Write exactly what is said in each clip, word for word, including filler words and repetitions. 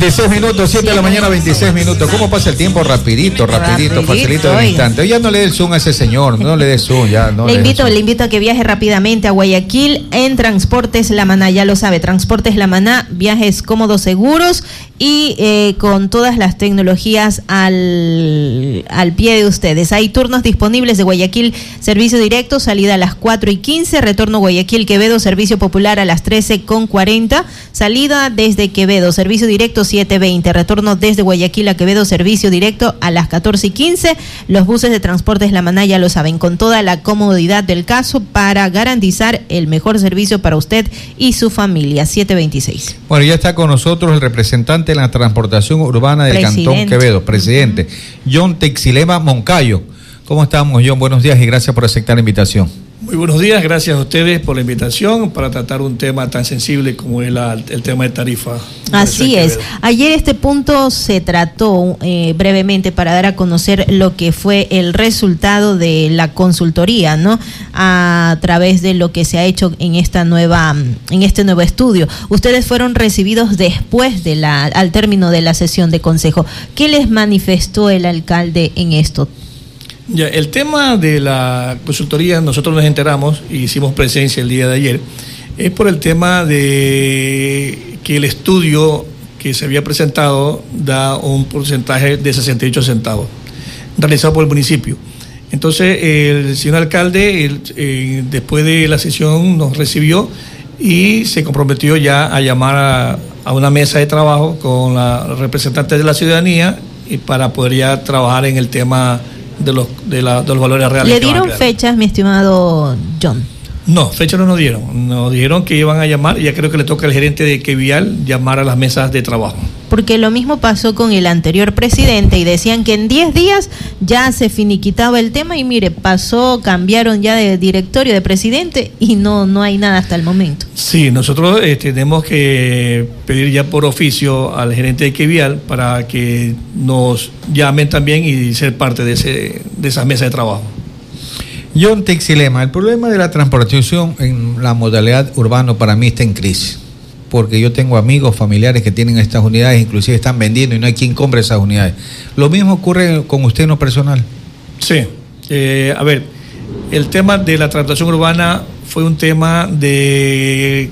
veintiséis minutos, siete de la mañana, veintiséis minutos. ¿Cómo pasa el tiempo? Rapidito, rapidito, rapidito facilito de instante. Ya no le dé el zoom a ese señor, no le dé zoom, ya no le, le invito, le invito a que viaje rápidamente a Guayaquil en Transportes La Maná, ya lo sabe, Transportes La Maná, viajes cómodos, seguros y eh, con todas las tecnologías al, al pie de ustedes. Hay turnos disponibles de Guayaquil, servicio directo, salida a las cuatro y quince, retorno Guayaquil Quevedo, servicio popular a las trece con cuarenta, salida desde Quevedo, servicio directo siete veinte, retorno desde Guayaquil a Quevedo, servicio directo a las catorce y quince. Los buses de Transportes La Maná ya lo saben, con toda la comodidad del caso para garantizar el mejor servicio para usted y su familia. siete veintiséis. Bueno, ya está con nosotros el representante de la transportación urbana del presidente. Cantón Quevedo, presidente, uh-huh. John Texilema Moncayo. ¿Cómo estamos, John? Buenos días y gracias por aceptar la invitación. Muy buenos días, gracias a ustedes por la invitación para tratar un tema tan sensible como es la, el tema de tarifa. Así es. Ayer este punto se trató eh, brevemente para dar a conocer lo que fue el resultado de la consultoría, ¿no? A través de lo que se ha hecho en esta nueva, en este nuevo estudio. Ustedes fueron recibidos después de la, al término de la sesión de consejo. ¿Qué les manifestó el alcalde en esto? Ya, el tema de la consultoría, nosotros nos enteramos y hicimos presencia el día de ayer, es por el tema de que el estudio que se había presentado da un porcentaje de sesenta y ocho centavos, realizado por el municipio. Entonces, el señor alcalde, el, eh, después de la sesión, nos recibió y se comprometió ya a llamar a, a una mesa de trabajo con la representante de la ciudadanía y para poder ya trabajar en el tema de los de, la, de los valores reales. ¿Le dieron fechas, mi estimado John? No, fechas no nos dieron. Nos dijeron que iban a llamar y ya creo que le toca al gerente de Quevial llamar a las mesas de trabajo. Porque lo mismo pasó con el anterior presidente y decían que en diez días ya se finiquitaba el tema y mire, pasó, cambiaron ya de directorio, de presidente y no, no hay nada hasta el momento. Sí, nosotros eh, tenemos que pedir ya por oficio al gerente de Quevial para que nos llamen también y ser parte de, ese, de esa mesa de trabajo. John Texilema, el problema de la transportación en la modalidad urbano para mí está en crisis, porque yo tengo amigos, familiares que tienen estas unidades, inclusive están vendiendo y no hay quien compre esas unidades. ¿Lo mismo ocurre con usted en lo personal? Sí, eh, a ver, el tema de la transportación urbana fue un tema de...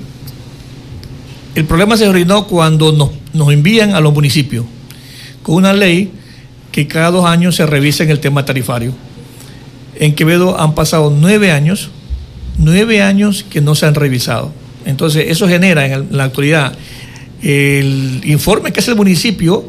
El problema se originó cuando nos, nos envían a los municipios con una ley que cada dos años se revisa en el tema tarifario. En Quevedo han pasado nueve años, nueve años que no se han revisado. Entonces, eso genera en, el, en la actualidad el informe que hace el municipio,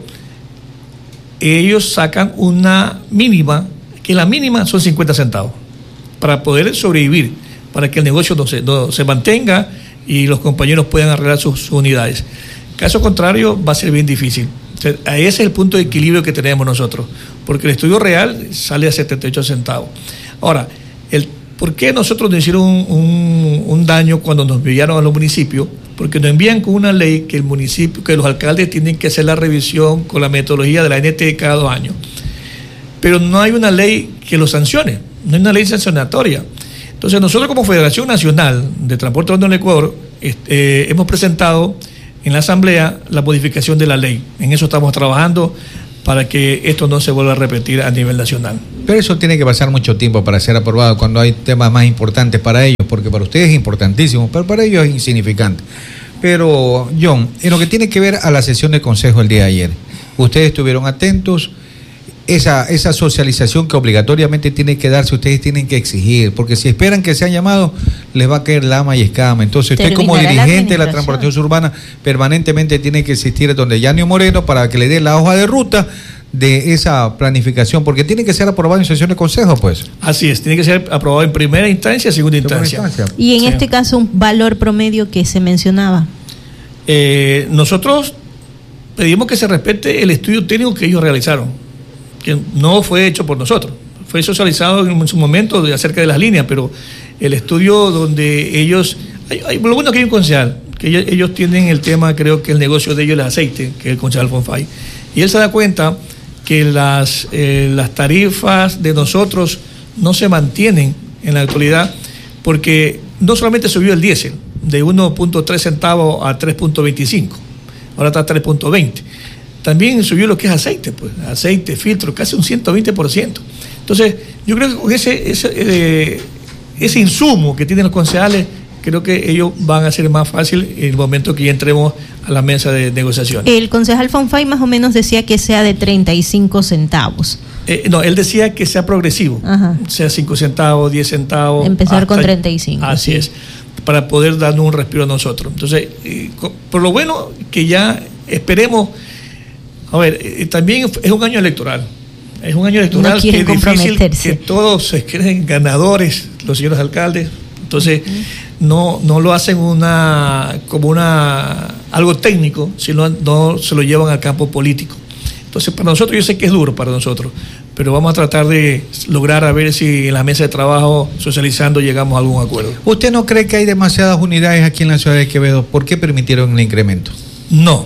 ellos sacan una mínima, que la mínima son cincuenta centavos, para poder sobrevivir, para que el negocio no se, no, se mantenga y los compañeros puedan arreglar sus, sus unidades. Caso contrario, va a ser bien difícil. O sea, ese es el punto de equilibrio que tenemos nosotros, porque el estudio real sale a setenta y ocho centavos. Ahora, el, ¿por qué nosotros nos hicieron un, un, un daño cuando nos enviaron a los municipios? Porque nos envían con una ley que el municipio, que los alcaldes tienen que hacer la revisión con la metodología de la N T cada dos años. Pero no hay una ley que lo sancione, no hay una ley sancionatoria. Entonces, nosotros como Federación Nacional de Transporte Urbano del Ecuador eh, hemos presentado en la Asamblea la modificación de la ley. En eso estamos trabajando para que esto no se vuelva a repetir a nivel nacional. Pero eso tiene que pasar mucho tiempo para ser aprobado cuando hay temas más importantes para ellos, porque para ustedes es importantísimo, pero para ellos es insignificante. Pero, John, en lo que tiene que ver a la sesión de consejo el día de ayer, ustedes estuvieron atentos, esa, esa socialización que obligatoriamente tiene que darse, ustedes tienen que exigir, porque si esperan que sean llamados, les va a caer lama y escama. Entonces usted como dirigente de la transportación urbana permanentemente tiene que existir donde Yanio Moreno para que le dé la hoja de ruta de esa planificación, porque tiene que ser aprobado en sesión de consejo, pues. Así es, tiene que ser aprobado en primera instancia, segunda instancia. instancia. Y en sí. este caso, un valor promedio que se mencionaba. Eh, nosotros pedimos que se respete el estudio técnico que ellos realizaron, que no fue hecho por nosotros, fue socializado en su momento de, acerca de las líneas, pero el estudio donde ellos, hay, hay, lo bueno que hay un concejal, que ellos, ellos tienen el tema, creo que el negocio de ellos es el aceite, que es el concejal Fonfay, y él se da cuenta que las, eh, las tarifas de nosotros no se mantienen en la actualidad, porque no solamente subió el diésel de uno punto tres centavos a tres punto veinticinco, ahora está a tres punto veinte. También subió lo que es aceite, pues, aceite, filtro, casi un ciento veinte por ciento. Entonces, yo creo que con ese, ese, eh, ese insumo que tienen los concejales, creo que ellos van a ser más fácil en el momento que ya entremos a la mesa de negociación. El concejal Fonfay más o menos decía que sea de treinta y cinco centavos. Eh, no, él decía que sea progresivo, Ajá. sea cinco centavos, diez centavos. Empezar hasta, con treinta y cinco. Así sí. es, para poder darnos un respiro a nosotros. Entonces, eh, por lo bueno que ya esperemos, a ver, eh, también es un año electoral. Es un año electoral no que es difícil que todos se creen ganadores, los señores alcaldes. Entonces, uh-huh. no, no lo hacen una como una algo técnico, sino no se lo llevan al campo político. Entonces, para nosotros, yo sé que es duro para nosotros, pero vamos a tratar de lograr a ver si en la mesa de trabajo, socializando, llegamos a algún acuerdo. ¿Usted no cree que hay demasiadas unidades aquí en la ciudad de Quevedo? ¿Por qué permitieron el incremento? No,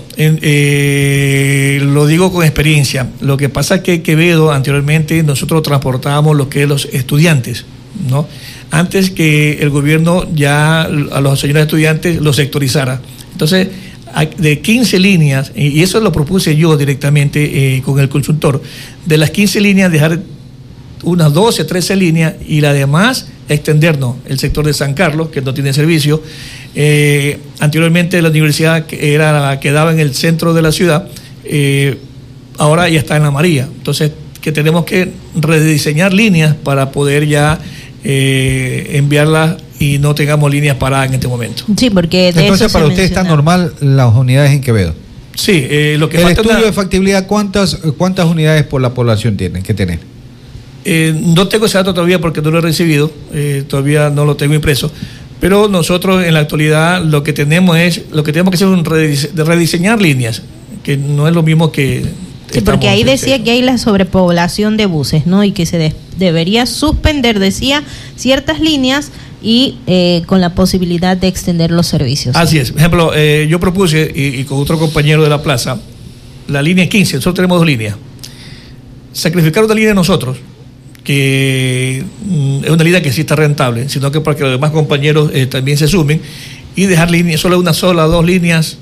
eh, lo digo con experiencia. Lo que pasa es que Quevedo, anteriormente, nosotros transportábamos lo que es los estudiantes, ¿no? Antes que el gobierno ya a los señores estudiantes los sectorizara. Entonces, de quince líneas, y eso lo propuse yo directamente eh, con el consultor, de las quince líneas dejar unas doce, trece líneas y la demás extendernos el sector de San Carlos, que no tiene servicio. Eh, anteriormente la universidad era, quedaba en el centro de la ciudad, eh, ahora ya está en la María. Entonces, que tenemos que rediseñar líneas para poder ya eh, enviarlas y no tengamos líneas paradas en este momento. Sí, porque de entonces eso para usted está normal las unidades en Quevedo. Sí, eh, lo que el falta estudio una... de factibilidad, ¿cuántas cuántas unidades por la población tienen que tener? Eh, no tengo ese dato todavía porque no lo he recibido, eh, todavía no lo tengo impreso, pero nosotros en la actualidad lo que tenemos es, lo que tenemos que hacer es un redise- de rediseñar líneas, que no es lo mismo que... Sí, porque ahí decía que hay la sobrepoblación de buses, ¿no? Y que se de- debería suspender, decía, ciertas líneas y eh, con la posibilidad de extender los servicios. Así es. Por ejemplo, eh, yo propuse, y, y con otro compañero de la plaza, la línea quince, nosotros tenemos dos líneas. Sacrificar una línea de nosotros, que mm, es una línea que sí está rentable, sino que para que los demás compañeros eh, también se sumen, y dejar línea, solo una sola, dos líneas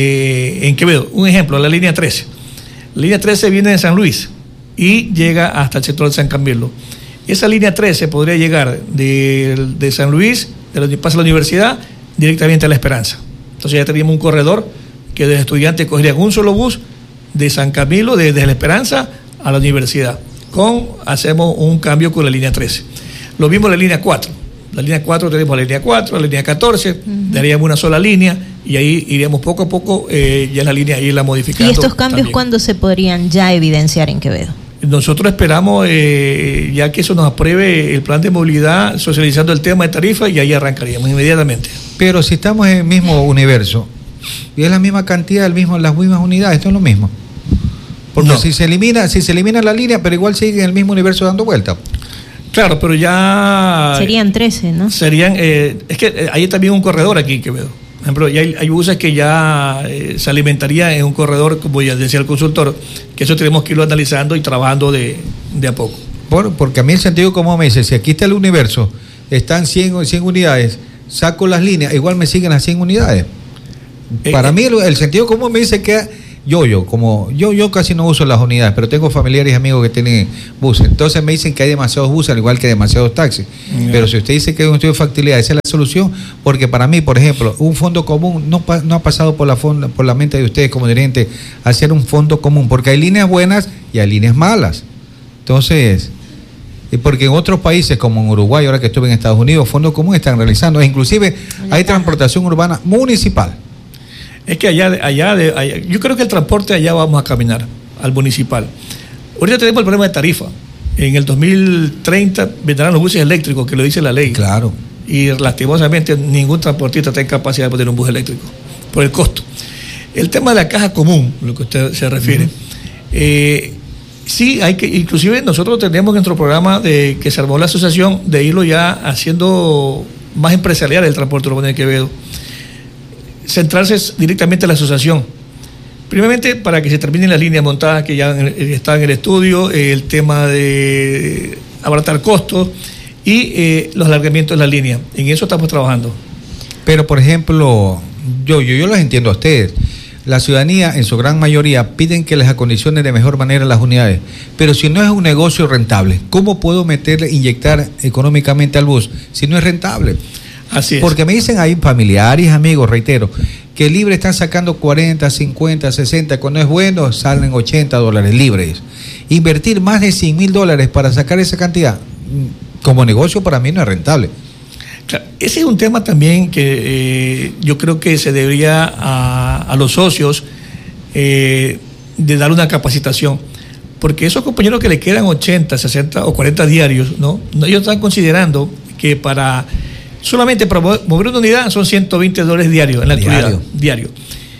eh, en Quevedo. Un ejemplo, la línea trece. La línea trece viene de San Luis y llega hasta el sector de San Camilo. Esa línea trece podría llegar de, de San Luis, de donde pasa la universidad, directamente a La Esperanza. Entonces ya teníamos un corredor que los estudiantes cogerían un solo bus de San Camilo, desde La Esperanza a la universidad. Con, hacemos un cambio con la línea trece. Lo mismo la línea cuatro. La línea cuatro tenemos la línea cuatro, la línea catorce, uh-huh. daríamos una sola línea y ahí iremos poco a poco eh, ya la línea irla modificando. ¿Y estos cambios también cuándo se podrían ya evidenciar en Quevedo? Nosotros esperamos eh, ya que eso nos apruebe el plan de movilidad, socializando el tema de tarifa, y ahí arrancaríamos inmediatamente. Pero si estamos en el mismo universo y es la misma cantidad, el mismo, las mismas unidades, esto es lo mismo. Porque no. si se elimina, si se elimina la línea, pero igual sigue en el mismo universo dando vuelta. Claro, pero ya... Serían trece, ¿no? Serían... Eh, es que hay también un corredor aquí en Quevedo. Por ejemplo, ya hay, hay buses que ya eh, se alimentaría en un corredor, como ya decía el consultor, que eso tenemos que irlo analizando y trabajando de, de a poco. Por, porque a mí el sentido común me dice, si aquí está el universo, están cien unidades, saco las líneas, igual me siguen las cien unidades. Eh, Para eh, mí el, el sentido común me dice que... Yo, yo, como yo, yo casi no uso las unidades, pero tengo familiares y amigos que tienen buses. Entonces me dicen que hay demasiados buses, al igual que demasiados taxis. Yeah. Pero si usted dice que es un estudio de factibilidad, esa es la solución, porque para mí, por ejemplo, un fondo común no, no ha pasado por la, fonda, por la mente de ustedes como dirigentes hacer un fondo común, porque hay líneas buenas y hay líneas malas. Entonces, porque en otros países, como en Uruguay, ahora que estuve en Estados Unidos, fondos comunes están realizando, inclusive hay transportación urbana municipal. Es que allá, allá, de, allá, yo creo que el transporte allá vamos a caminar, al municipal. Ahorita tenemos el problema de tarifa. En el dos mil treinta vendrán los buses eléctricos, que lo dice la ley. Claro. Y lastimosamente ningún transportista tiene capacidad de poner un bus eléctrico, por el costo. El tema de la caja común, lo que usted se refiere, uh-huh. eh, sí, hay que, inclusive nosotros tenemos nuestro programa de que se armó la asociación de irlo ya haciendo más empresarial el transporte urbano de Quevedo. Centrarse directamente en la asociación. Primeramente, para que se terminen las líneas montadas que ya están en el estudio, eh, el tema de abaratar costos y eh, los alargamientos de la línea. En eso estamos trabajando. Pero, por ejemplo, yo, yo, yo los entiendo a ustedes. La ciudadanía, en su gran mayoría, piden que les acondicionen de mejor manera las unidades. Pero si no es un negocio rentable, ¿cómo puedo meterle, inyectar económicamente al bus si no es rentable? Así es. Porque me dicen ahí familiares, amigos, reitero, que libre están sacando cuarenta, cincuenta, sesenta, cuando es bueno salen ochenta dólares libres. Invertir más de cien mil dólares para sacar esa cantidad, como negocio para mí no es rentable. Claro, ese es un tema también que eh, yo creo que se debería a, a los socios eh, de dar una capacitación, porque esos compañeros que le quedan ochenta, sesenta o cuarenta diarios, ¿no? Ellos están considerando que para solamente para mover una unidad son ciento veinte dólares diarios en la actualidad, diario. diario.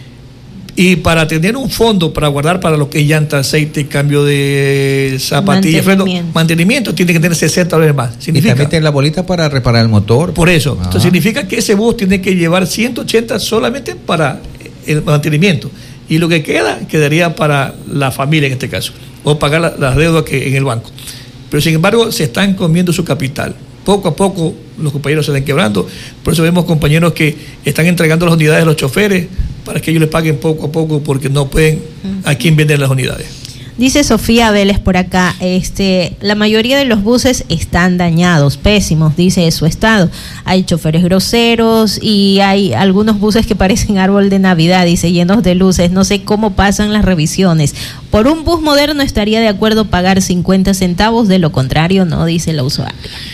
Y para tener un fondo para guardar para lo que es llanta, aceite, cambio de zapatillas, freno, mantenimiento, tiene que tener sesenta dólares más. Significa, y también tener la bolita para reparar el motor. Por eso. Ah. Entonces significa que ese bus tiene que llevar ciento ochenta solamente para el mantenimiento. Y lo que queda, quedaría para la familia en este caso. O pagar las la deudas que en el banco. Pero sin embargo, se están comiendo su capital. Poco a poco los compañeros se están quebrando. Por eso vemos compañeros que están entregando las unidades a los choferes para que ellos les paguen poco a poco porque no pueden a quién vender las unidades. Dice Sofía Vélez por acá, este, la mayoría de los buses están dañados, pésimos, dice su estado. Hay choferes groseros y hay algunos buses que parecen árbol de Navidad, dice, llenos de luces. No sé cómo pasan las revisiones. Por un bus moderno estaría de acuerdo pagar cincuenta centavos, de lo contrario no, dice la usuaria.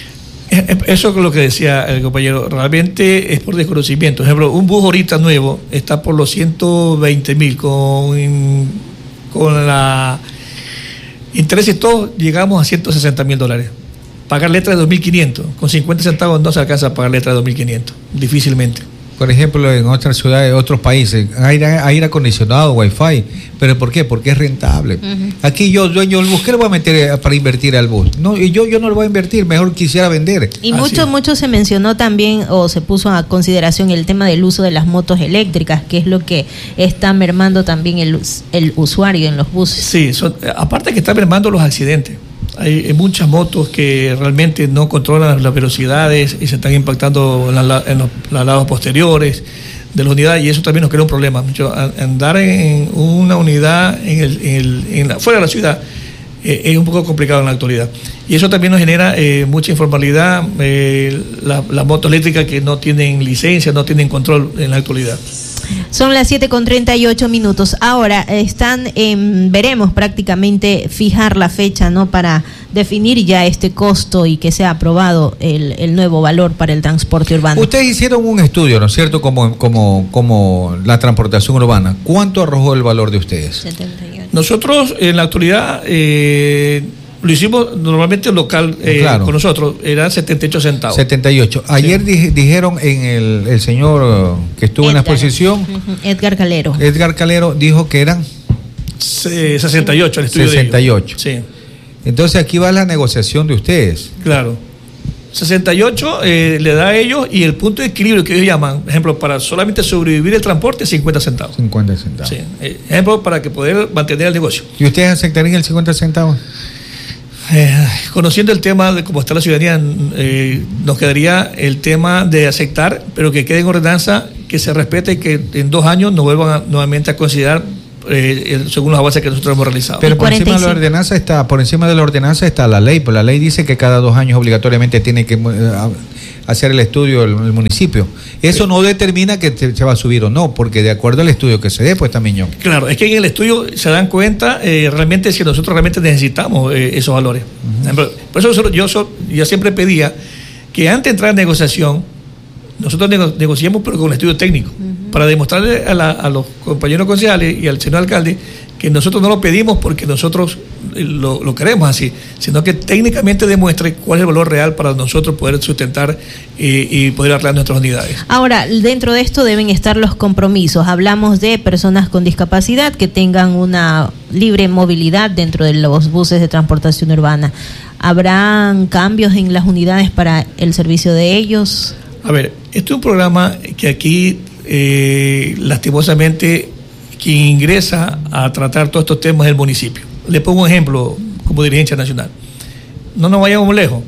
Eso es lo que decía el compañero, realmente es por desconocimiento. Por ejemplo, un bus ahorita nuevo está por los ciento veinte mil, con, con la interés y todo, llegamos a ciento sesenta mil dólares. Pagar letra de dos mil quinientos, con cincuenta centavos no se alcanza a pagar letra de dos mil quinientos, difícilmente. Por ejemplo, en otras ciudades, otros países, aire, aire acondicionado, wifi, pero ¿por qué? Porque es rentable. Uh-huh. Aquí yo, dueño del bus, ¿qué le voy a meter para invertir al bus? No, y yo, yo no lo voy a invertir, mejor quisiera vender. Y Así mucho, es. mucho se mencionó también, o se puso a consideración el tema del uso de las motos eléctricas, que es lo que está mermando también el, el usuario en los buses. Sí, son, aparte que está mermando los accidentes. Hay, hay muchas motos que realmente no controlan las velocidades y se están impactando en, la, en los, los lados posteriores de la unidad, y eso también nos crea un problema. Mucho, andar en una unidad en el, en el, en la, fuera de la ciudad eh, es un poco complicado en la actualidad, y eso también nos genera eh, mucha informalidad. eh, Las la motos eléctricas que no tienen licencia, no tienen control en la actualidad. Son las siete con treinta y ocho minutos. Ahora están, en, veremos prácticamente fijar la fecha, ¿no? Para definir ya este costo y que sea aprobado el, el nuevo valor para el transporte urbano. Ustedes hicieron un estudio, ¿no es cierto? Como, como, como la transportación urbana. ¿Cuánto arrojó el valor de ustedes? setenta y ocho. Nosotros en la actualidad eh, lo hicimos normalmente local eh, claro. Con nosotros, eran setenta y ocho centavos. setenta y ocho. Ayer sí. di, dijeron en el, el señor que estuvo Edgar. en la exposición, uh-huh. Edgar Calero. Edgar Calero dijo que eran sesenta y ocho el estudio sesenta y ocho. De ellos. Sí. Entonces aquí va la negociación de ustedes. Claro. sesenta y ocho eh, le da a ellos, y el punto de equilibrio que ellos llaman, por ejemplo, para solamente sobrevivir el transporte, cincuenta centavos. cincuenta centavos. Sí. Eh, ejemplo, para que poder mantener el negocio. ¿Y ustedes aceptarían el cincuenta centavos? Eh, conociendo el tema de cómo está la ciudadanía, eh, nos quedaría el tema de aceptar, pero que quede en ordenanza, que se respete y que en dos años nos vuelvan a, nuevamente a considerar eh, según los avances que nosotros hemos realizado. Pero por encima de la ordenanza está, por encima de la ordenanza está la ley, pues la ley dice que cada dos años obligatoriamente tiene que eh, hacer el estudio el, el municipio. Eso sí. No determina que te, se va a subir o no, porque de acuerdo al estudio que se dé, pues también yo. Claro, es que en el estudio se dan cuenta eh, realmente si nosotros realmente necesitamos eh, esos valores. Uh-huh. Por eso nosotros, yo, yo siempre pedía que antes de entrar en negociación, nosotros nego- negociemos pero con el estudio técnico, uh-huh. para demostrarle a, la, a los compañeros concejales y al señor alcalde que nosotros no lo pedimos porque nosotros lo, lo queremos así, sino que técnicamente demuestre cuál es el valor real para nosotros poder sustentar eh, y poder arreglar nuestras unidades. Ahora, dentro de esto deben estar los compromisos. Hablamos de personas con discapacidad que tengan una libre movilidad dentro de los buses de transportación urbana. ¿Habrán cambios en las unidades para el servicio de ellos? A ver, este es un programa que aquí, eh, lastimosamente, quien ingresa a tratar todos estos temas es el municipio. Le pongo un ejemplo como dirigencia nacional. No nos vayamos muy lejos.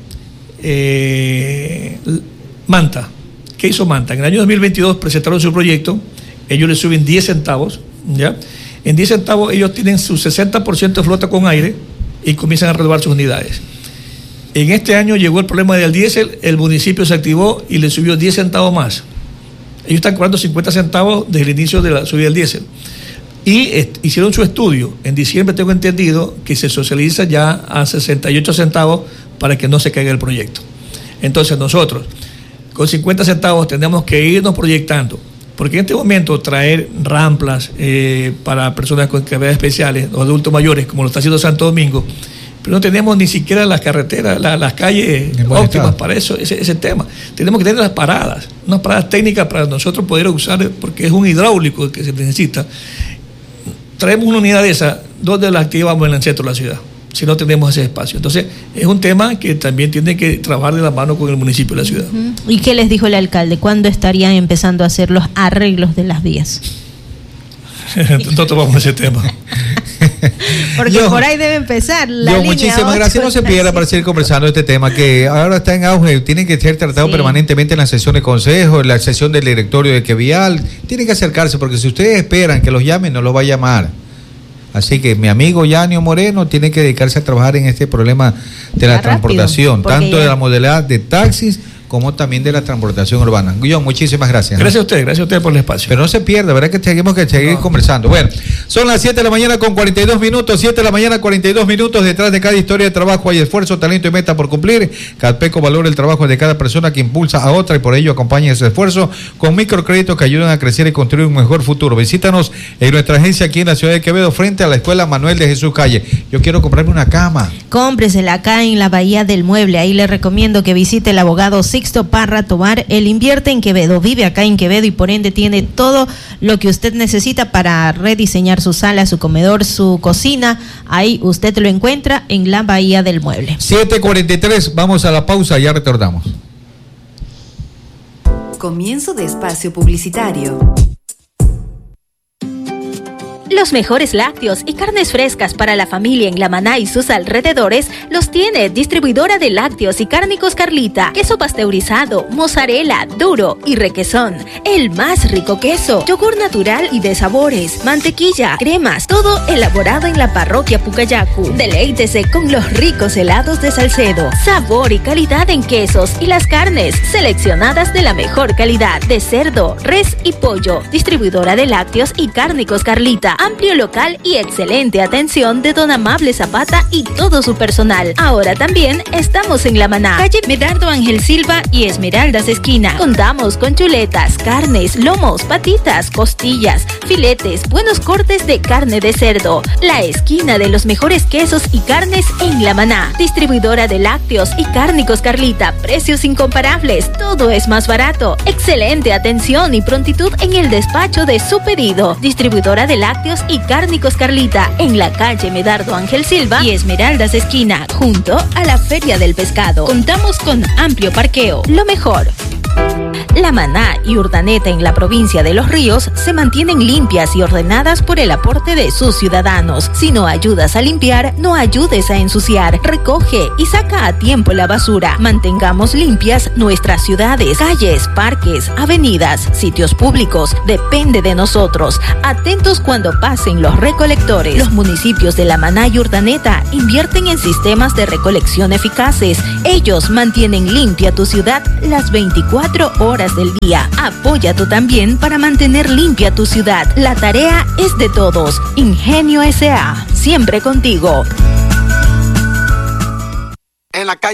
Eh, Manta. ¿Qué hizo Manta? En el año dos mil veintidós presentaron su proyecto, ellos le suben diez centavos ¿ya? En diez centavos ellos tienen su sesenta por ciento de flota con aire y comienzan a renovar sus unidades. En este año llegó el problema del diésel, el municipio se activó y le subió diez centavos más. Ellos están cobrando cincuenta centavos desde el inicio de la subida del diésel. Y est- hicieron su estudio. En diciembre tengo entendido que se socializa ya a sesenta y ocho centavos para que no se caiga el proyecto. Entonces nosotros, con cincuenta centavos, tenemos que irnos proyectando. Porque en este momento traer ramplas eh, para personas con capacidades especiales o adultos mayores, como lo está haciendo Santo Domingo, pero no tenemos ni siquiera las carreteras, la, las calles óptimas estado. Para eso, ese, ese tema. Tenemos que tener las paradas, unas paradas técnicas para nosotros poder usar, porque es un hidráulico que se necesita. Traemos una unidad de esa, ¿dónde la activamos? En el centro de la ciudad, si no tenemos ese espacio. Entonces, es un tema que también tiene que trabajar de la mano con el municipio de la ciudad. Uh-huh. ¿Y qué les dijo el alcalde? ¿Cuándo estarían empezando a hacer los arreglos de las vías? No tomamos ese tema. Porque yo, por ahí debe empezar la yo, línea muchísimas gracias. No se pierda para seguir conversando este tema que ahora está en auge. Tiene que ser tratado sí. permanentemente en la sesión de consejo, en la sesión del directorio de Quevial. Tienen que acercarse porque si ustedes esperan que los llamen, no los va a llamar. Así que mi amigo Yanio Moreno tiene que dedicarse a trabajar en este problema de la, la transportación, rápido, tanto ya... de la modalidad de taxis como también de la transportación urbana. Guillón, muchísimas gracias. Gracias ¿no? a usted, gracias a usted por el espacio. Pero no se pierda, ¿verdad? Que tenemos que seguir no. conversando. Bueno, son las siete de la mañana con cuarenta y dos minutos, siete de la mañana cuarenta y dos minutos. Detrás de cada historia de trabajo hay esfuerzo, talento y meta por cumplir. Calpeco valora el trabajo de cada persona que impulsa a otra y por ello acompaña ese esfuerzo con microcréditos que ayudan a crecer y construir un mejor futuro. Visítanos en nuestra agencia aquí en la ciudad de Quevedo, frente a la Escuela Manuel de Jesús Calle. Yo quiero comprarme una cama. Cómpresela acá en la Bahía del Mueble. Ahí le recomiendo que visite el abogado Sixto Parra Tobar. Él invierte en Quevedo, vive acá en Quevedo y por ende tiene todo lo que usted necesita para rediseñar su sala, su comedor, su cocina. Ahí usted lo encuentra en la Bahía del Mueble. siete cuarenta y tres, vamos a la pausa, ya retornamos. Comienzo de espacio publicitario. Los mejores lácteos y carnes frescas para la familia en La Maná y sus alrededores los tiene Distribuidora de Lácteos y Cárnicos Carlita. Queso pasteurizado, mozzarella, duro y requesón. El más rico queso. Yogur natural y de sabores. Mantequilla, cremas. Todo elaborado en la parroquia Pucayacu. Deleítese con los ricos helados de Salcedo. Sabor y calidad en quesos y las carnes seleccionadas de la mejor calidad. De cerdo, res y pollo. Distribuidora de Lácteos y Cárnicos Carlita. Amplio local y excelente atención de don Amable Zapata y todo su personal. Ahora también estamos en La Maná, calle Medardo Ángel Silva y Esmeraldas Esquina. Contamos con chuletas, carnes, lomos, patitas, costillas, filetes, buenos cortes de carne de cerdo. La esquina de los mejores quesos y carnes en La Maná. Distribuidora de Lácteos y Cárnicos Carlita. Precios incomparables. Todo es más barato. Excelente atención y prontitud en el despacho de su pedido. Distribuidora de Lácteos y Cárnicos Carlita en la calle Medardo Ángel Silva y Esmeraldas Esquina, junto a la Feria del Pescado. Contamos con amplio parqueo. Lo mejor. La Maná y Urdaneta en la provincia de Los Ríos se mantienen limpias y ordenadas por el aporte de sus ciudadanos. Si no ayudas a limpiar, no ayudes a ensuciar. Recoge y saca a tiempo la basura. Mantengamos limpias nuestras ciudades, calles, parques, avenidas, sitios públicos. Depende de nosotros. Atentos cuando pasen los recolectores. Los municipios de La Maná y Urdaneta invierten en sistemas de recolección eficaces. Ellos mantienen limpia tu ciudad las veinticuatro horas del día. Apoya tú también para mantener limpia tu ciudad. La tarea es de todos. Ingenio S A, siempre contigo. En la calle